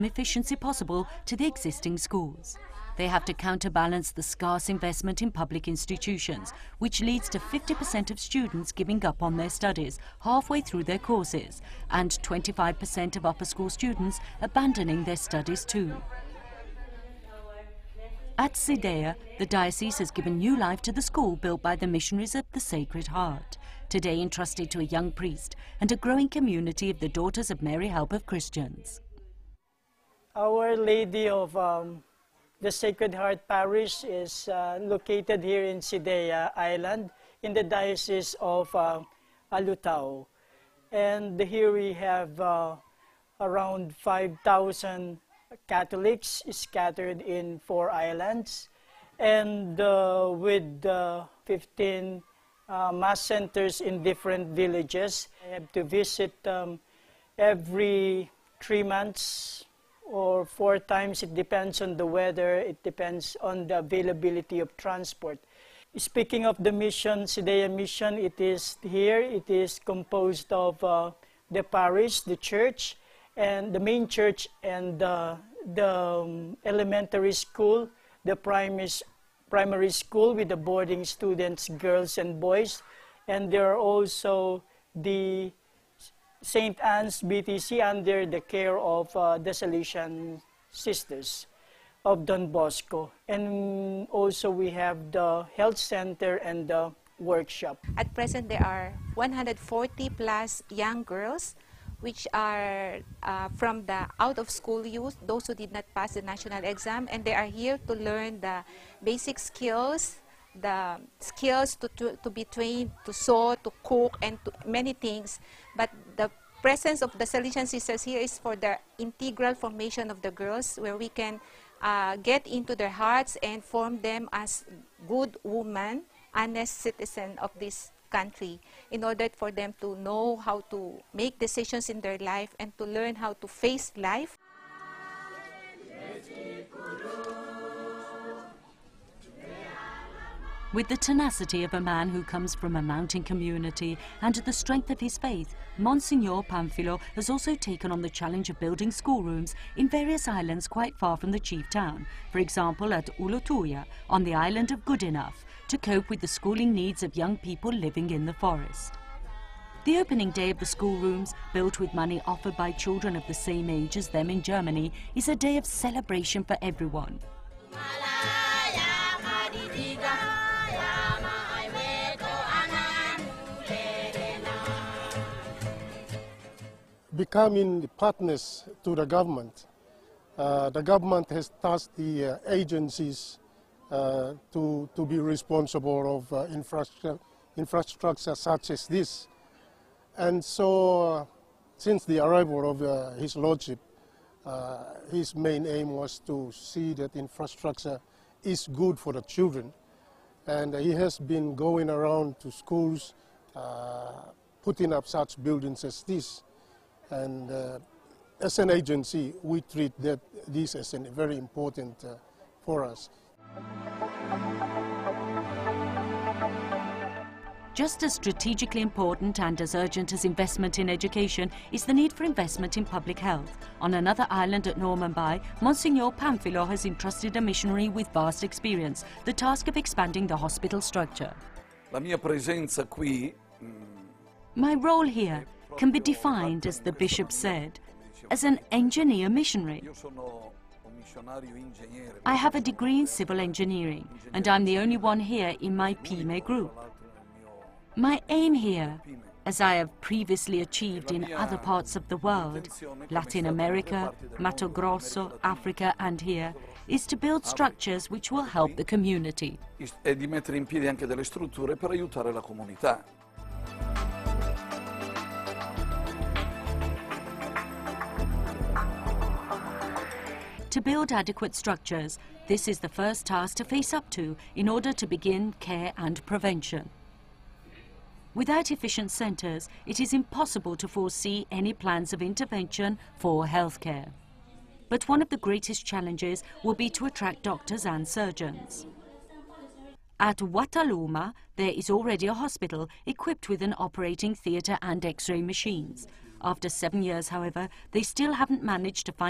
efficiency possible to the existing schools. They have to counterbalance the scarce investment in public institutions, which leads to 50% of students giving up on their studies halfway through their courses and 25% of upper school students abandoning their studies too. At Sidea, the diocese has given new life to the school built by the missionaries of the Sacred Heart, today entrusted to a young priest and a growing community of the Daughters of Mary Help of Christians. Our Lady of the Sacred Heart Parish is located here in Sidea Island in the Diocese of Alutao. And here we have around 5,000 Catholics scattered in 4 islands, and with 15 mass centers in different villages. I have to visit every 3 months or 4 times. It depends on the weather, it depends on the availability of transport. Speaking of the mission, Sidea Mission, it is here. It is composed of the parish, the church, and the main church, and the elementary school, the primary school with the boarding students, girls and boys, and there are also the St. Anne's BTC under the care of the Salesian Sisters of Don Bosco. And also we have the health center and the workshop. At present, there are 140 plus young girls which are from the out-of-school youth, those who did not pass the national exam, and they are here to learn the basic skills, the skills to be trained to sew, to cook, and to many things. But the presence of the Salesian Sisters here is for the integral formation of the girls, where we can get into their hearts and form them as good women, honest citizens of this country, in order for them to know how to make decisions in their life and to learn how to face life. With the tenacity of a man who comes from a mountain community and the strength of his faith, Monsignor Pamphilo has also taken on the challenge of building schoolrooms in various islands quite far from the chief town, for example at Ulutuya on the island of Goodenough, to cope with the schooling needs of young people living in the forest. The opening day of the schoolrooms, built with money offered by children of the same age as them in Germany, is a day of celebration for everyone. Becoming partners to the government has tasked the agencies to be responsible of infrastructure such as this. And so since the arrival of His Lordship, his main aim was to see that infrastructure is good for the children. And he has been going around to schools, putting up such buildings as this. And as an agency, we treat this as very important for us. Just as strategically important and as urgent as investment in education is the need for investment in public health. On another island at Normanby, Monsignor Pamphilo has entrusted a missionary with vast experience the task of expanding the hospital structure. La mia presenza qui, My role here can be defined, as the bishop said, as an engineer missionary. I have a degree in civil engineering, and I'm the only one here in my PIME group. My aim here, as I have previously achieved in other parts of the world, Latin America, Mato Grosso, Africa and here, is to build structures which will help the community. e di mettere in piedi anche delle strutture per aiutare la comunità. To build adequate structures, this is the first task to face up to in order to begin care and prevention. Without efficient centres, it is impossible to foresee any plans of intervention for healthcare. But one of the greatest challenges will be to attract doctors and surgeons. At Wataluma, there is already a hospital equipped with an operating theatre and X-ray machines. After 7 years, however, they still haven't managed to find